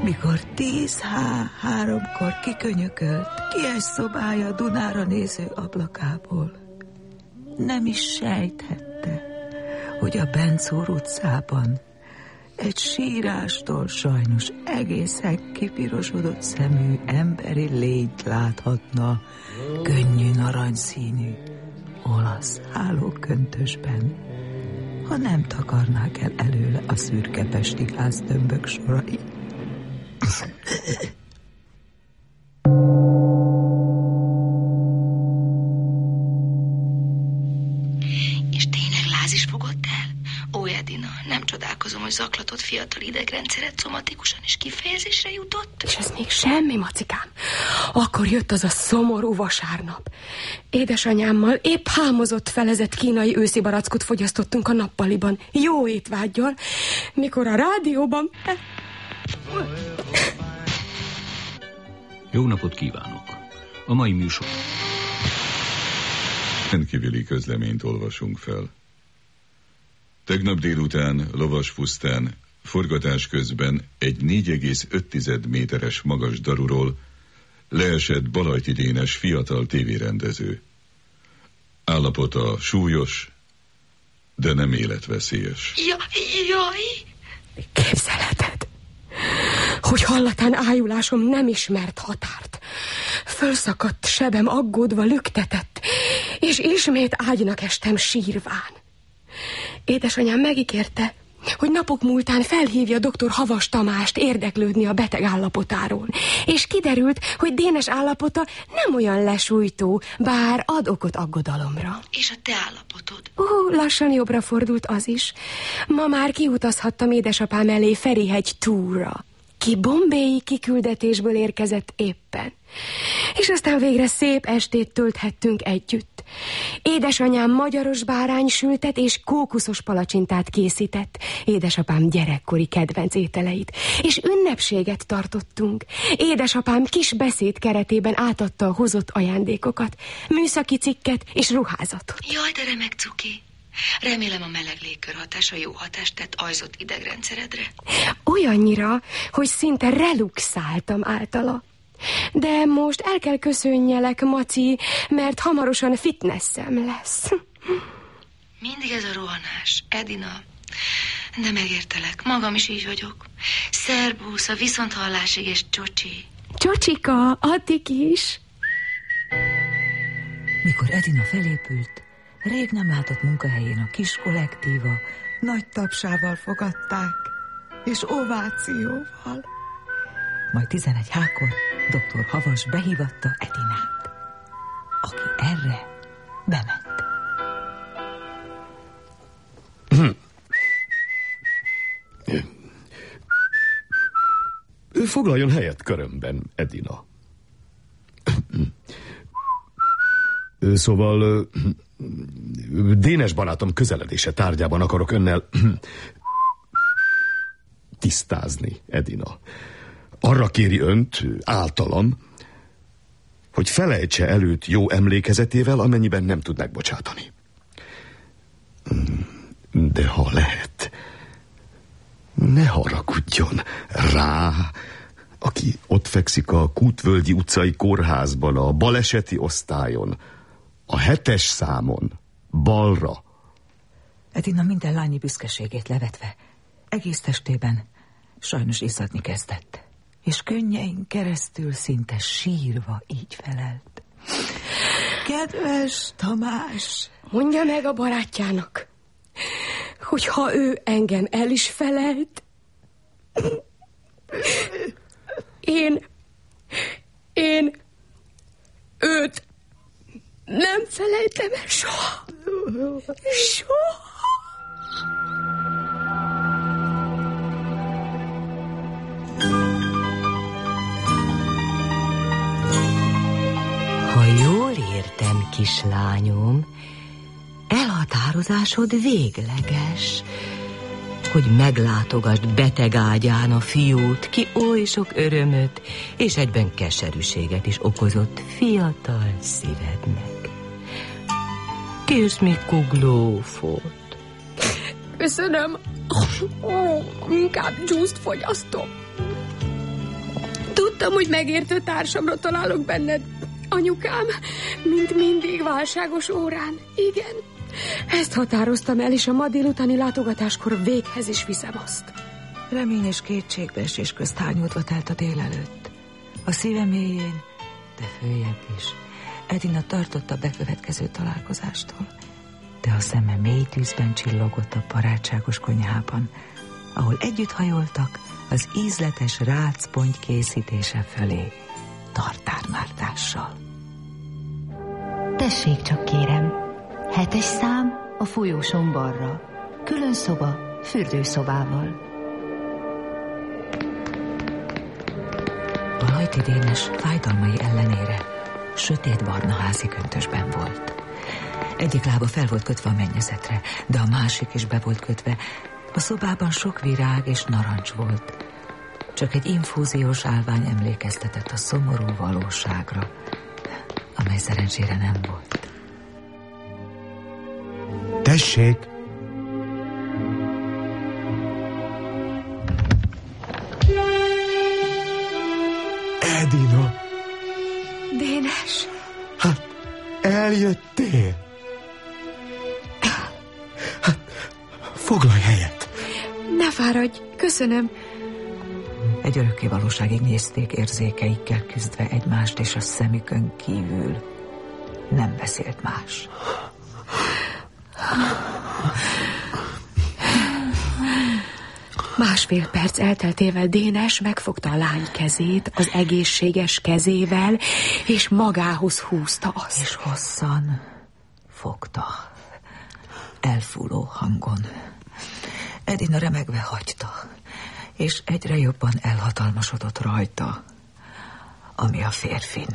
mikor 10h03-kor kikönyökölt ki egy szobája Dunára néző ablakából. Nem is sejthette, hogy a Bencúr utcában egy sírástól sajnos egészen kipirosodott szemű emberi lényt láthatna könnyű narancsszínű olasz hálóköntösben, ha nem takarnák el előle a szürke pesti háztömbök sorai. És tényleg láz is fogott el? Ó, Edina, nem csodálkozom, hogy zaklatott fiatal idegrendszeret szomatikusan is kifejezésre jutott. És ez még semmi, macikám. Akkor jött az a szomorú vasárnap. Édesanyámmal épp hámozott felezett kínai őszi barackot fogyasztottunk a nappaliban, jó étvággyal, mikor a rádióban... Jó napot kívánok! A mai műsor... Rendkívüli közleményt olvasunk fel. Tegnap délután Lovasfusztán forgatás közben egy 4,5 méteres magas daruról leesett Balajti Dénes fiatal tévérendező. Állapota súlyos, de nem életveszélyes. Jaj! Képzelheted, hogy hallatán ájulásom nem ismert határt. Fölszakadt sebem aggódva lüktetett, és ismét ágynak estem sírván. Édesanyám megígérte, hogy napok múltán felhívja dr. Havas Tamást érdeklődni a beteg állapotáról, és kiderült, hogy Dénes állapota nem olyan lesújtó, bár ad okot aggodalomra. És a te állapotod? Lassan jobbra fordult az is. Ma már kiutazhattam édesapám elé Ferihegy túra. Ki bombéi kiküldetésből érkezett éppen. És aztán végre szép estét tölthettünk együtt. Édesanyám magyaros báránysültet és kókuszos palacsintát készített, édesapám gyerekkori kedvenc ételeit, és ünnepséget tartottunk. Édesapám kis beszéd keretében átadta a hozott ajándékokat, műszaki cikket és ruházatot. Jaj, de remek cuki! Remélem a meleg légkör hatása jó hatást tett ajzott idegrendszeredre. Olyannyira, hogy szinte reluxáltam általa. De most el kell köszönjelek, Maci, mert hamarosan fitnesszem lesz. Mindig ez a rohanás, Edina. De megértelek, magam is így vagyok. Szerbusz, a viszonthallásig és csocsi. Csocsika, addig is. Mikor Edina felépült, rég nem látott munkahelyén a kis kollektíva nagy tapsával fogadták, és ovációval. Majd 11h-kor dr. Havas behívatta Edinát, aki erre bement. Foglaljon helyet körömben, Edina. Szóval Dénes barátom közeledése tárgyában akarok önnel tisztázni, Edina. Arra kéri önt, általam, hogy felejtse előtt jó emlékezetével, amennyiben nem tud megbocsátani. De ha lehet, ne haragudjon rá, aki ott fekszik a Kútvölgyi utcai kórházban, a baleseti osztályon, a 7-es számon, balra. Edina minden lányi büszkeségét levetve, egész testében sajnos izzadni kezdett, és könnyein keresztül szinte sírva így felelt. Kedves Tamás! Mondja meg a barátjának, hogy ha ő engem el is felelt, én őt nem felejtem el soha. Soha. Ha jól értem, kislányom, elhatározásod végleges, hogy meglátogasd beteg ágyán a fiút, ki oly sok örömöt és egyben keserűséget is okozott fiatal szívednek. Kérsz még kuglófot? Köszönöm. Inkább dzsúszt fogyasztom. Tudtam, hogy megértő társamra találok benned, anyukám, mint mindig válságos órán. Igen, ezt határoztam el, és a ma délutáni látogatáskor véghez is viszem azt. Remény és kétségbeesés közt hányódva telt a délelőtt. A szíve mélyén, de följebb is, Edina tartott a bekövetkező találkozástól, de a szeme mély tűzben csillogott a barátságos konyhában, ahol együtt hajoltak az ízletes rácponty készítése fölé, tartármártással. Tessék csak, kérem, 7. szám a folyóson balra, külön szoba, fürdőszobával. A Lajti Dénes fájdalmai ellenére sötétbarna házi köntösben volt. Egyik lába fel volt kötve a mennyezetre, de a másik is be volt kötve. A szobában sok virág és narancs volt. Csak egy infúziós állvány emlékeztetett a szomorú valóságra, amely szerencsére nem volt. Tessék! Edina! Dénes! Hát, eljöttél! Hát, foglalj helyet! Ne fáradj, köszönöm. Egy örökké valóságig nézték, érzékeikkel küzdve egymást, és a szemükön kívül nem beszélt más. Másfél perc elteltével Dénes megfogta a lány kezét az egészséges kezével, és magához húzta azt. És hosszan fogta, elfúló hangon. Edina remegve hagyta, és egyre jobban elhatalmasodott rajta, ami a férfin.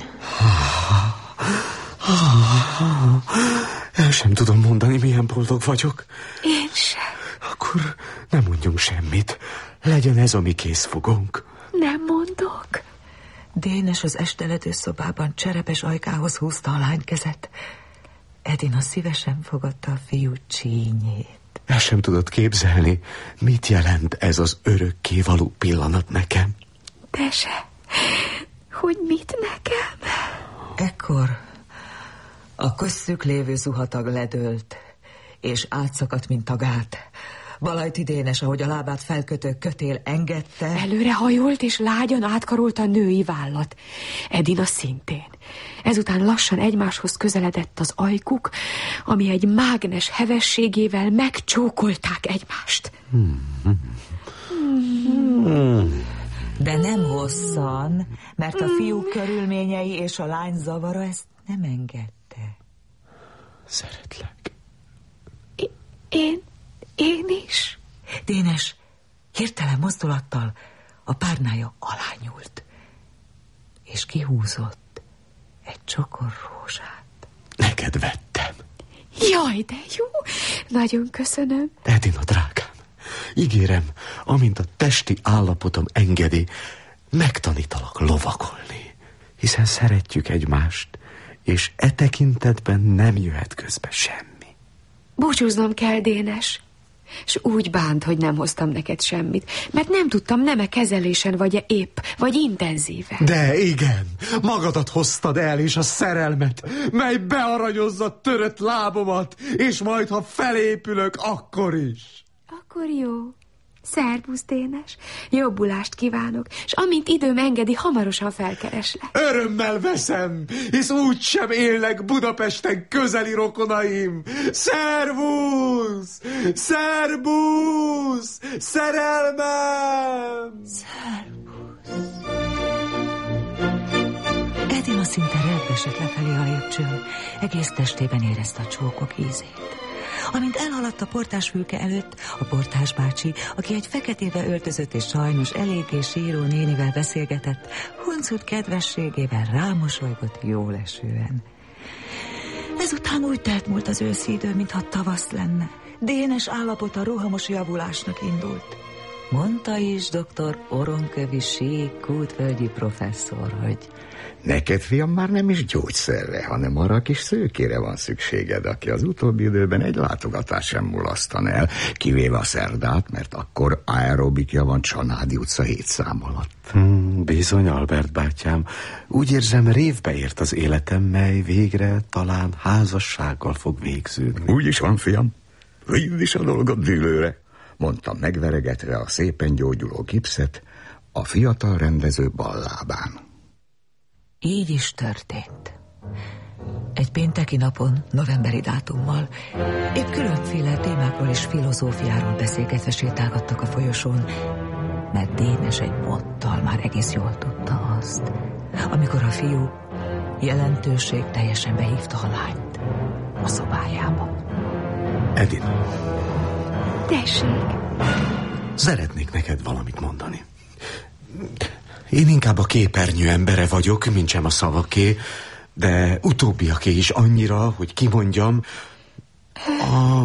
El sem tudom mondani, milyen boldog vagyok. Én sem. Akkor nem mondjunk semmit. Legyen ez a mi készfogónk. Nem mondok. Dénes az esteledő szobában cserepes ajkához húzta a lány kezet. Edina szívesen fogadta a fiú csínyét. El sem tudod képzelni, mit jelent ez az örökkévaló pillanat nekem. Te se. Hogy mit nekem? Ekkor a köztük lévő zuhatag ledőlt, és átszakadt, mint a gát. Balajti Dénes, ahogy a lábát felkötő kötél engedte. Előre hajolt, és lágyan átkarolta a női vállat. Edina szintén. Ezután lassan egymáshoz közeledett az ajkuk, ami egy mágnes hevességével megcsókolták egymást. De nem hosszan, mert a fiú körülményei és a lány zavara ezt nem engedte. Szeretlek. Én is. Dénes hirtelen mozdulattal a párnája alá nyúlt, és kihúzott egy csokor rózsát. Neked vettem. Jaj, de jó! Nagyon köszönöm. Edina, drágám, ígérem, amint a testi állapotom engedi, megtanítalak lovakolni, hiszen szeretjük egymást, és e tekintetben nem jöhet közbe semmi. Búcsúznom kell, Dénes. És úgy bánt, hogy nem hoztam neked semmit, mert nem tudtam, nem-e kezelésen vagy-e épp, vagy intenzíven. De igen, magadat hoztad el, és a szerelmet, mely bearanyozza törött lábomat, és majd, ha felépülök, akkor is. Akkor jó. Szervusz, Dénes. Jobbulást kívánok, és amint időm engedi, hamarosan felkereslek. Örömmel veszem, hisz úgysem élnek Budapesten közeli rokonaim. Szervusz! Szervusz! Szerelmem! Szervusz! Edina szinte rebbesett lefelé a lépcsőn, egész testében érezte a csókok ízét. Amint elhaladt a portásfülke előtt, a portás bácsi, aki egy feketébe öltözött és sajnos eléggé síró nénivel beszélgetett, huncut kedvességével rámosolygott jólesően. Ezután úgy telt múlt az őszi idő, mintha tavasz lenne. Dénes állapota rohamos javulásnak indult. Mondta is dr. Oronkövi Sík kútvölgyi professzor, hogy neked, fiam, már nem is gyógyszerre, hanem arra a kis szőkére van szükséged, aki az utóbbi időben egy látogatás sem mulasztan el, kivéve a szerdát, mert akkor aerobikja van Csanádi utca 7 szám alatt. Bizony, Albert bátyám. Úgy érzem, révbe ért az életem, mely végre talán házassággal fog végződni. Úgy is van, fiam. Vidd is a dolgot dűlőre, mondtam megveregetve a szépen gyógyuló gipszet a fiatal rendező ballábán. Így is történt. Egy pénteki napon, novemberi dátummal, épp különféle témákról és filozófiáról beszélgetve sétálgattak a folyosón, mert Dénes egy mottal már egész jól tudta azt, amikor a fiú jelentőség teljesen behívta a lányt a szobájába. Edina. Tessék. Szeretnék neked valamit mondani. Én inkább a képernyő embere vagyok, mintsem a szavaké, de utóbbiaké is annyira, hogy kimondjam, a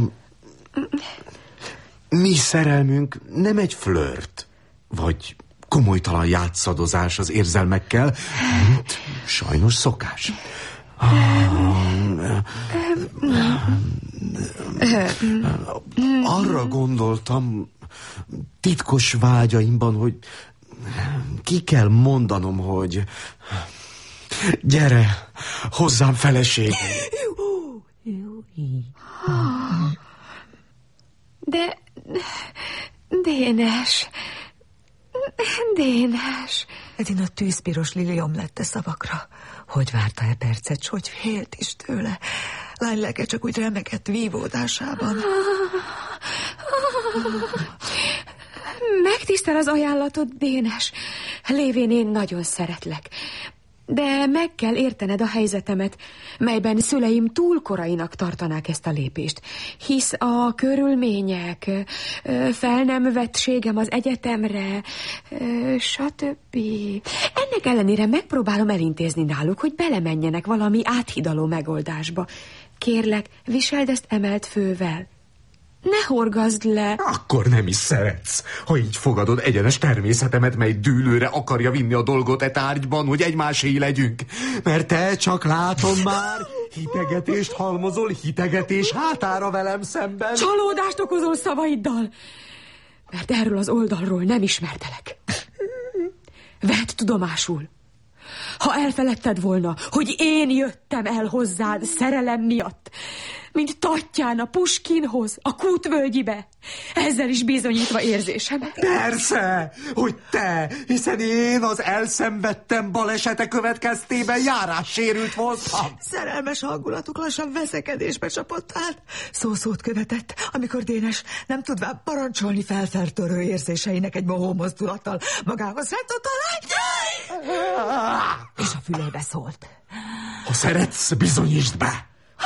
mi szerelmünk nem egy flört, vagy komolytalan játszadozás az érzelmekkel, mint sajnos szokás. Arra gondoltam titkos vágyaimban, hogy ki kell mondanom, hogy gyere, hozzám feleségül. De Dénes... Edina tűzpiros liliom lett a szavakra. Hogy várta percet, s hogy félt is tőle. Lány lelke csak úgy remegett vívódásában. Megtisztel az ajánlatod, Dénes. Lévén én nagyon szeretlek. De meg kell értened a helyzetemet, melyben szüleim túl korainak tartanák ezt a lépést. Hisz a körülmények, fel nem vettségem az egyetemre, stb. Ennek ellenére megpróbálom elintézni náluk, hogy belemenjenek valami áthidaló megoldásba. Kérlek, viseld ezt emelt fővel. Ne horgazd le. Akkor nem is szeretsz, ha így fogadod egyenes természetemet, mely dűlőre akarja vinni a dolgot e tárgyban, hogy egymásé legyünk. Mert te csak látom már, hitegetést halmozol, hitegetés hátára velem szemben. Csalódást okozol szavaiddal, mert erről az oldalról nem ismertelek. Vedd tudomásul. Ha elfeledted volna, hogy én jöttem el hozzád szerelem miatt, mint Tatján a Puskinhoz, a Kútvölgyibe, ezzel is bizonyítva érzésemet. Persze, hogy te, hiszen én az elszenvedtem balesete következtében járássérült voltam. Szerelmes hangulatuk lassan veszekedésbe csapott át. Szó-szót követett, amikor Dénes nem tudván parancsolni felfertörő érzéseinek egy mohó mozdulattal magához rántotta a lányt, és a fülébe szólt. Ha szeretsz, bizonyítsd be.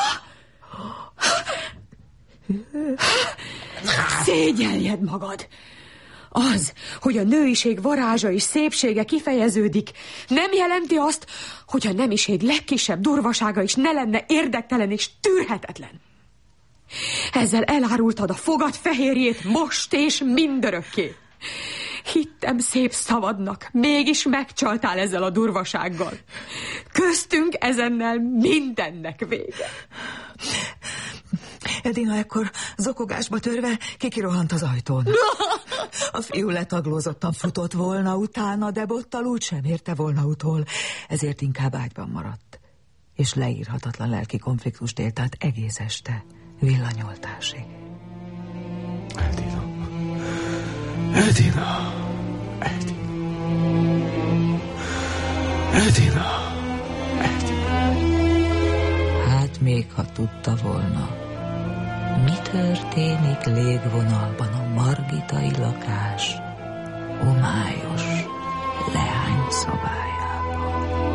Szégyeljed magad! Az, hogy a nőiség varázsa és szépsége kifejeződik, nem jelenti azt, hogy a nemiség legkisebb durvasága is ne lenne érdektelen és tűrhetetlen. Ezzel elárultad a fogad fehérjét most és mindörökké. Hittem szép szavadnak, mégis megcsaltál ezzel a durvasággal. Köztünk ezennel mindennek vége. Edina ekkor zokogásba törve kikirohant az ajtón. A fiú letaglózottan futott volna utána, de bottal úgysem érte volna utol, ezért inkább ágyban maradt. És leírhatatlan lelki konfliktust élt át egész este, villanyoltásig. Edina. Edina. Edina. Hát még ha tudta volna, mi történik légvonalban a margitai lakás homályos leányszobájában.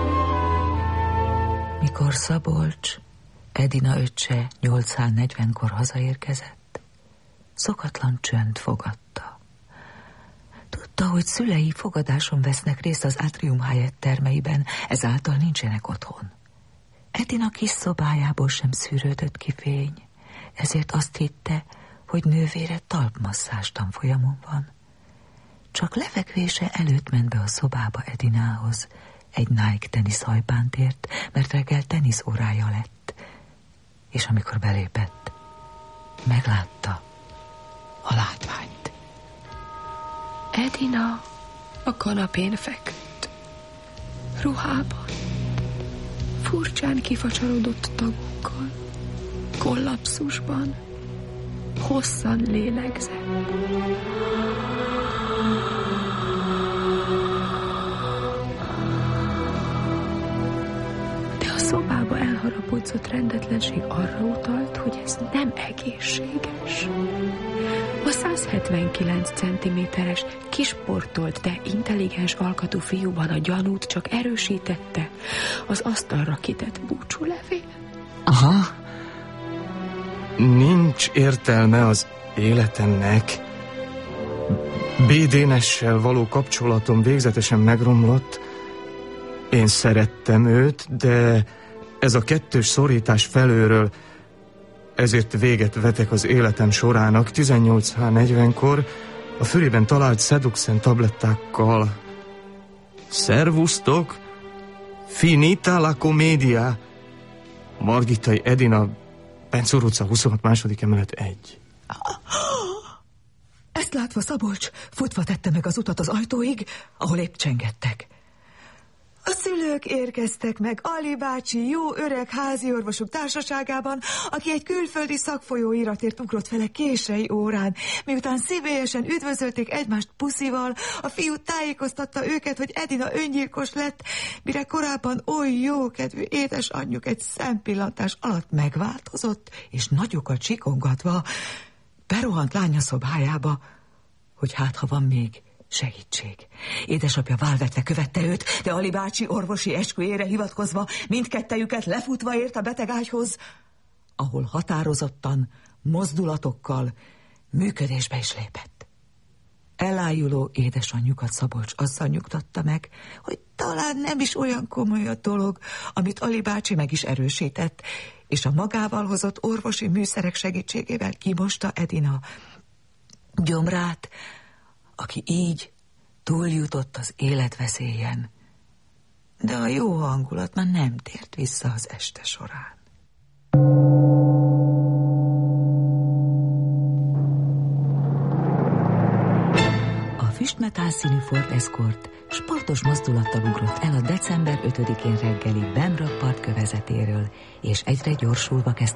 Mikor Szabolcs, Edina öccse 8:40-kor hazaérkezett, szokatlan csönd fogadta. Tudta, hogy szülei fogadáson vesznek részt az Atrium Hyatt termeiben, ezáltal nincsenek otthon. Edina kis szobájából sem szűrődött ki fény, ezért azt hitte, hogy nővére talpmasszázs tanfolyamon van. Csak lefekvése előtt ment be a szobába Edinához. Egy Nike teniszhajpánt ért, mert reggel teniszórája lett. És amikor belépett, meglátta a látványt. Edina a kanapén feküdt, ruhában, furcsán kifacsarodott tagokkal, kollapszusban, hosszan lélegzett. De a szobába elharapódzott rendetlenség arra utalt, hogy ez nem egészséges. A 179 cm-es, kisportolt, de intelligens alkatú fiúban a gyanút csak erősítette az asztalra kitett búcsúlevél. Aha. Nincs értelme az életemnek. BD-nessel való kapcsolatom végzetesen megromlott. Én szerettem őt, de ez a kettős szorítás felőről, ezért véget vetek az életem sorának 18h40-kor a fülében talált Seduxen tablettákkal. Szervusztok! Finita la comedia! Margitai Edina, Pencur utca 26. második emelet 1. Ezt látva Szabolcs futva tette meg az utat az ajtóig, ahol épp csengettek. A szülők érkeztek meg Ali bácsi jó öreg háziorvosuk társaságában, aki egy külföldi szakfolyóiratért ugrott fel késői órán. Miután szívélyesen üdvözölték egymást puszival, a fiú tájékoztatta őket, hogy Edina öngyilkos lett, mire korábban oly jókedvű édesanyjuk egy szempillantás alatt megváltozott, és nagyokat csikongatva berohant lánya szobájába, hogy hát ha van még segítség. Édesapja válvetve követte őt, de Ali bácsi orvosi esküjére hivatkozva mindkettejüket lefutva ért a betegágyhoz, ahol határozottan, mozdulatokkal működésbe is lépett. Elájuló édesanyjukat Szabolcs azzal nyugtatta meg, hogy talán nem is olyan komoly a dolog, amit Ali bácsi meg is erősített, és a magával hozott orvosi műszerek segítségével kimosta Edina gyomrát, aki így túljutott az életveszélyen, de a jó hangulat már nem tért vissza az este során. A füstmetál színű Ford Escort sportos mozdulattal ugrott el a december 5-én reggeli Bemrak partkövezetéről, és egyre gyorsulva kezdte